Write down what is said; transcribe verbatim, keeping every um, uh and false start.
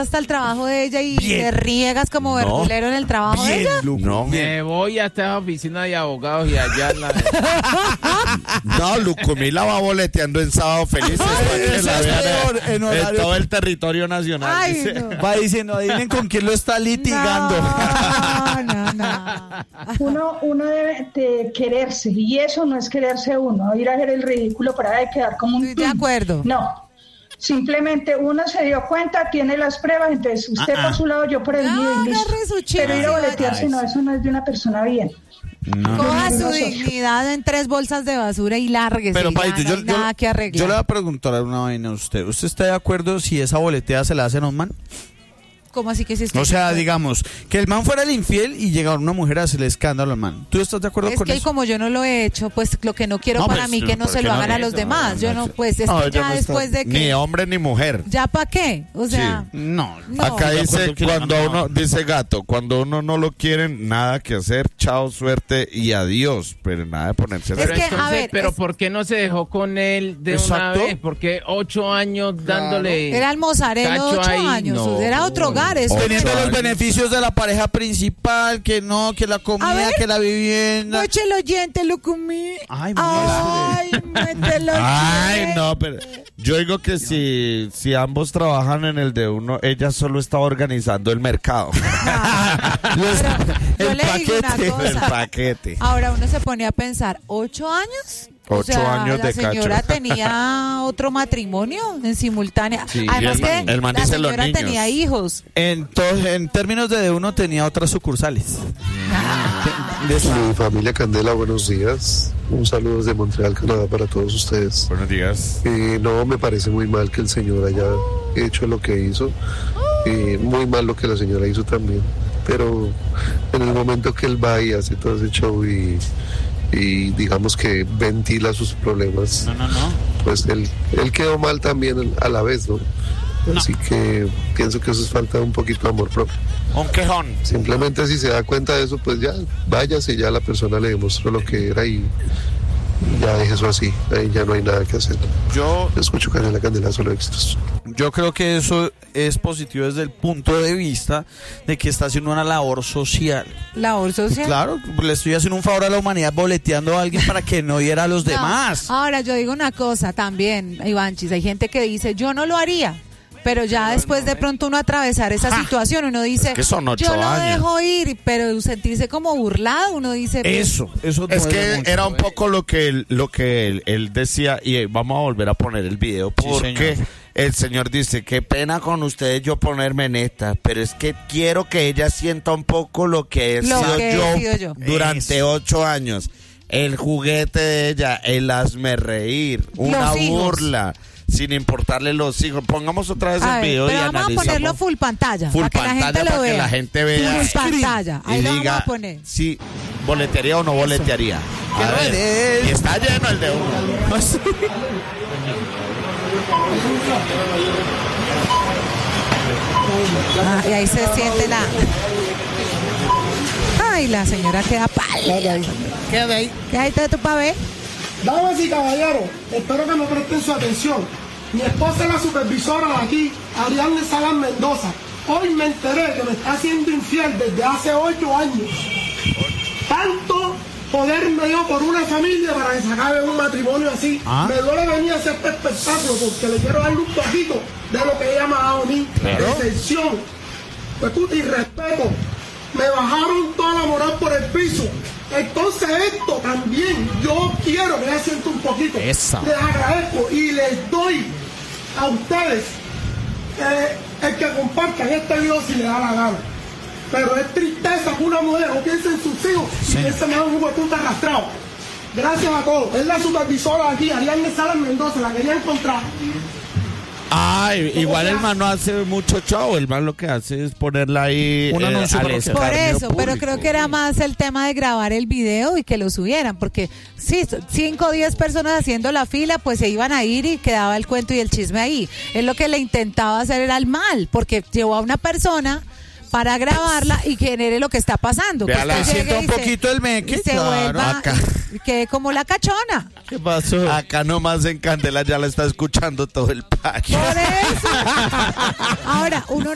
hasta el trabajo de ella y Bien. te riegas como No. verdulero en el trabajo de Bien, ella. Luco, No, bien. me voy hasta la oficina de abogados y allá la... No, Lucumila va boleteando en Sábado Felices para que Eso la es vean peor, en, en horario- en todo el territorio nacional. Ay, dice. no. Va diciendo, adivinen con quién lo está litigando. No, no, no. Uno, uno debe de quererse y eso no es quererse uno, ir a hacer el ridículo para de quedar como un... Estoy de acuerdo. No, simplemente uno se dio cuenta, tiene las pruebas, entonces usted Ah, ah. por su lado, yo por el No, mío y listo. agarre su chivo Pero ir a y boletearse, vaya. no, eso no es de una persona bien. No. Coja su Nosotros. dignidad en tres bolsas de basura y lárguese. Pero, ya Paito, no yo, hay yo- nada que arreglar. yo le voy a preguntar una vaina a usted. ¿Usted está de acuerdo si esa boletea se la hacen a un man? ¿Cómo así que si estoy O sea, de acuerdo? digamos, que el man fuera el infiel y llegara una mujer a hacerle escándalo al man. ¿Tú estás de acuerdo Es con que eso? como yo no lo he hecho, pues lo que no quiero No, para pues, mí que no ¿por se qué lo no hagan a le- los no, demás. Yo no, no, pues es No, que ella ya no está- después de Ni que... hombre ni mujer. ¿Ya para qué? O sea... No. No. Acá De dice, acuerdo que cuando no, no. uno, dice Gato, cuando uno no lo quieren, nada que hacer, chao, suerte y adiós. Pero nada de ponerse a Es Pero, que, a entonces, ver, pero es- ¿por qué no se dejó con él de Exacto. una vez? Porque ocho años dándole... Era el mozarelo de cacho ocho ahí, años. no. Era otro hogar. Eso Ocho Teniendo los años. beneficios de la pareja principal, que no, que la A comida, ver. que la vivienda. Moche el oyente, lo comí. Ay, Ay, mételo. Ay, no, pero yo digo que si, si ambos trabajan en el de uno, ella solo está organizando el mercado. Yo el le digo una paquete. cosa. El paquete. Ahora uno se pone a pensar, ¿ocho años? O Ocho sea, años la de señora cacho. tenía otro matrimonio en simultánea. Sí, Además y el man- que el man la dice los señora niños. tenía hijos. En, to- en términos de de uno tenía otras sucursales. De- de- Mi familia Candela, buenos días. Un saludo desde Montreal, Canadá para todos ustedes. Buenos días. Eh, no, me parece muy mal que el señor haya hecho lo que hizo. Eh, muy mal lo que la señora hizo también. Pero en el momento que él va y hace todo ese show y, y digamos que ventila sus problemas, No, no, no. pues él, él quedó mal también a la vez, ¿no? Así que pienso que eso es falta de un poquito de amor propio. Un quejón. Simplemente si se da cuenta de eso, pues ya váyase, ya la persona le demostró lo que era y ya deje eso así, ahí ya no hay nada que hacer. Yo, Escucho Canela Candela, solo éxitos. yo creo que eso es positivo desde el punto de vista de que está haciendo una labor social. Labor social. Claro, le estoy haciendo un favor a la humanidad boleteando a alguien para que no hiera a los No. demás. Ahora yo digo una cosa también, Ivanchis, hay gente que dice, yo no lo haría. Pero ya después de pronto uno atravesar esa situación, uno dice, que son ocho yo lo años. dejo ir, pero sentirse como burlado, uno dice, pues, Eso, eso Es duele que mucho. era un poco lo que él, lo que él, él decía, y vamos a volver a poner el video, Sí, porque señor. el señor dice, qué pena con ustedes yo ponerme en esta, pero es que quiero que ella sienta un poco lo que he, Lo sido, que he yo sido yo. durante Eso. ocho años. El juguete de ella, el hazme reír, una Los hijos. burla, sin importarle los hijos. Pongamos otra vez a el ver, video y pero vamos a analizamos. ponerlo full pantalla, Full para que la pantalla gente lo para que vea. la gente vea. Full pantalla, ahí y lo vamos diga a poner. si boletearía o no boletearía. A Quiero ver, ver. y está lleno el de uno. Ah, y ahí se siente la... Ay, la señora queda pálida. Queda ahí. ¿Qué hay todo tu pa' ver? Damas y caballeros, espero que me presten su atención. Mi esposa es la supervisora de aquí, Ariadne Salas Mendoza. Hoy me enteré que me está haciendo infiel desde hace ocho años. Tanto poder me dio por una familia para que se acabe un matrimonio así. Ah. Me duele venir a hacer este espectáculo porque le quiero darle un poquito de lo que ella me ha dado a mí. Claro. Decepción, respeto y respeto. Me bajaron toda la moral por el piso. Entonces esto también yo quiero que ella sienta un poquito. Esa. Les agradezco y les doy a ustedes eh, el que compartan este video si les da la gana. Pero es tristeza que una mujer no piense en sus hijos y piense más un hijo de puta arrastrado. Gracias a todos. Es la supervisora aquí, Ariadne Salas Mendoza, la quería encontrar. Ay, igual el man no hace mucho show, el man lo que hace es ponerla ahí Un eh, anuncio al parroquial. Por escarnio eso, pero público. creo que era más el tema de grabar el video y que lo subieran, porque sí, cinco o diez personas haciendo la fila, pues se iban a ir y quedaba el cuento y el chisme ahí. Es lo que le intentaba hacer era el mal, porque llevó a una persona para grabarla y genere lo que está pasando. Que Véala, usted llegue sienta un y se- poquito el meque, y se claro, vuelva, acá. y quede como la cachona. ¿Qué pasó? Acá nomás en Candela ya la está escuchando todo el país. Por eso. Ahora, uno